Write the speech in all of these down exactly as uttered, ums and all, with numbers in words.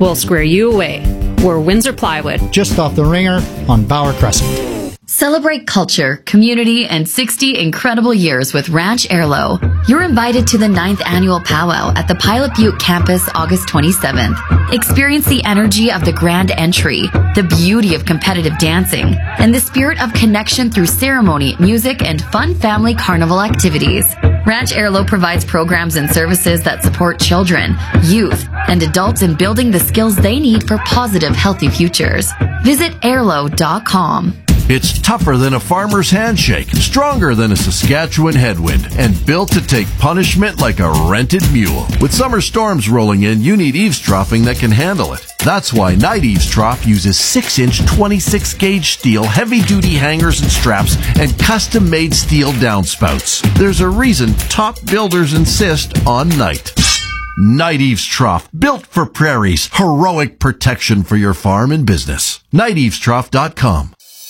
we'll square you away. We're Windsor Plywood. Just off the Ringer on Bauer Crescent. Celebrate culture, community, and sixty incredible years with Ranch Airlo. You're invited to the ninth Annual Powwow at the Pilot Butte campus August twenty-seventh. Experience the energy of the grand entry, the beauty of competitive dancing, and the spirit of connection through ceremony, music, and fun family carnival activities. Ranch Airlo provides programs and services that support children, youth, and adults in building the skills they need for positive, healthy futures. Visit airlo dot com. It's tougher than a farmer's handshake, stronger than a Saskatchewan headwind, and built to take punishment like a rented mule. With summer storms rolling in, you need eavesdropping that can handle it. That's why Night Eavesdrop uses six inch twenty-six gauge steel, heavy-duty hangers and straps, and custom-made steel downspouts. There's a reason top builders insist on Night. Night Eavesdrop, built for prairies, heroic protection for your farm and business. night eavesdrop dot com.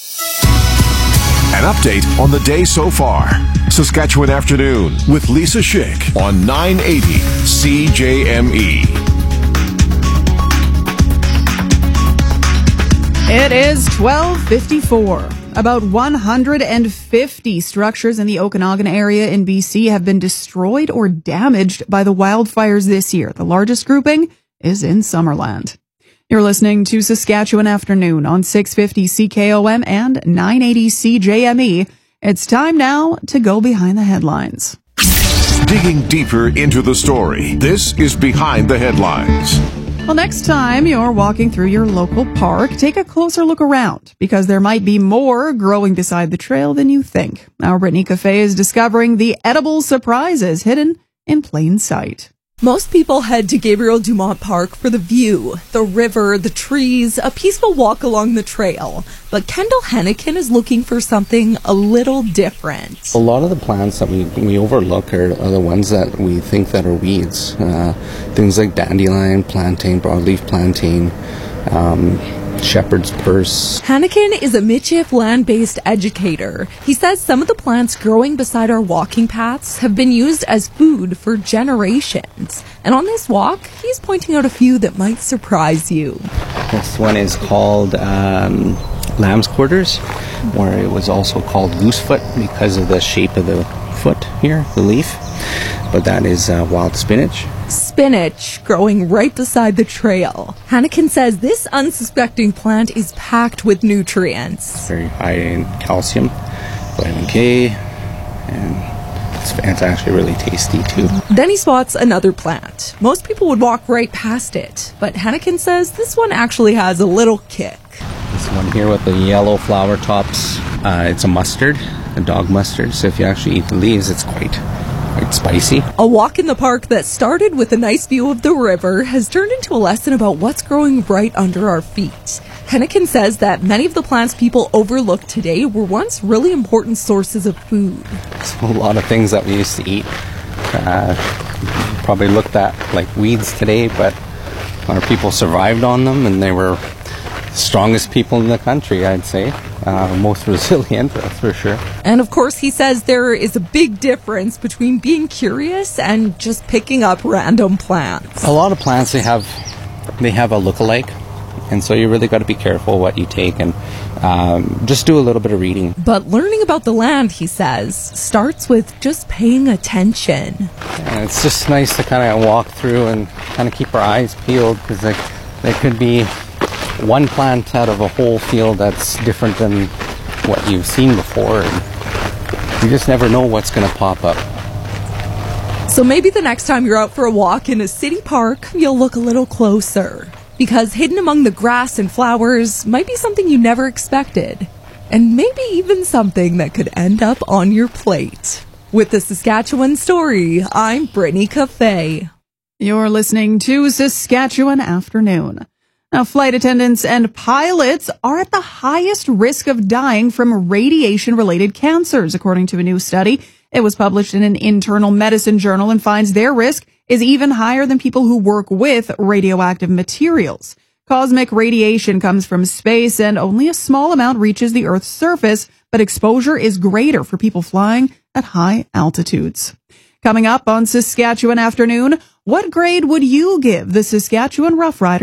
An update on the day so far. Saskatchewan Afternoon with Lisa Schick on nine eighty C J M E. It is twelve fifty-four. About one hundred fifty structures in the Okanagan area in B C have been destroyed or damaged by the wildfires this year. The largest grouping is in Summerland. You're listening to Saskatchewan Afternoon on six fifty C K O M and nine eighty C J M E. It's time now to go behind the headlines. Digging deeper into the story, this is Behind the Headlines. Well, next time you're walking through your local park, take a closer look around, because there might be more growing beside the trail than you think. Our Brittany Cafe is discovering the edible surprises hidden in plain sight. Most people head to Gabriel Dumont Park for the view, the river, the trees, a peaceful walk along the trail. But Kendall Hennikin is looking for something a little different. A lot of the plants that we, we overlook are, are the ones that we think that are weeds. Uh, things like dandelion, plantain, broadleaf plantain, um, shepherd's purse. Hennikin is a Michif land-based educator. He says some of the plants growing beside our walking paths have been used as food for generations. And on this walk, he's pointing out a few that might surprise you. This one is called um, lamb's quarters, or it was also called goosefoot because of the shape of the foot here, the leaf. But that is uh, wild spinach. Spinach growing right beside the trail. Hennikin says this unsuspecting plant is packed with nutrients. Very high in calcium, vitamin K, and it's, it's actually really tasty too. Then he spots another plant. Most people would walk right past it, but Hennikin says this one actually has a little kick. This one here with the yellow flower tops, uh, it's a mustard, a dog mustard, so if you actually eat the leaves, it's quite... quite spicy. A walk in the park that started with a nice view of the river has turned into a lesson about what's growing right under our feet. Hennikin says that many of the plants people overlook today were once really important sources of food. So a lot of things that we used to eat uh, probably looked at like weeds today, but our people survived on them, and they were the strongest people in the country, I'd say. Uh, most resilient, that's for sure. And of course, he says there is a big difference between being curious and just picking up random plants. A lot of plants, they have they have a look-alike, and so you really got to be careful what you take, and um, just do a little bit of reading. But learning about the land, he says, starts with just paying attention. And it's just nice to kind of walk through and kind of keep our eyes peeled, because there, there could be one plant out of a whole field that's different than what you've seen before, and you just never know what's going to pop up. So maybe the next time you're out for a walk in a city park, you'll look a little closer, because hidden among the grass and flowers might be something you never expected, and maybe even something that could end up on your plate. With the Saskatchewan Story, I'm Brittany Cafe. You're listening to Saskatchewan Afternoon. Now, flight attendants and pilots are at the highest risk of dying from radiation-related cancers, according to a new study. It was published in an internal medicine journal and finds their risk is even higher than people who work with radioactive materials. Cosmic radiation comes from space, and only a small amount reaches the Earth's surface, but exposure is greater for people flying at high altitudes. Coming up on Saskatchewan Afternoon, what grade would you give the Saskatchewan Roughriders?